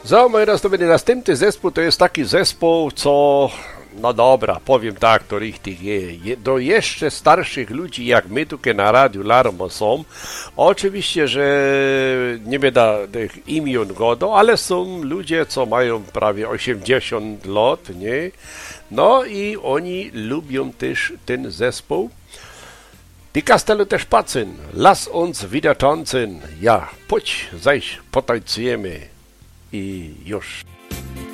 So, moi rozumiem, następny zespół to jest taki zespół, co, no dobra, powiem tak, to richtig do jeszcze starszych ludzi jak my tutaj na Radiu Larmo są. Oczywiście, że nie będę tych imion godo, ale są ludzie, co mają prawie 80 lat, nie? No i oni lubią też ten zespół. Die Kastelu też pacyn, lass uns wieder tanzen. Ja, chodź, zaś potańcujemy. I już.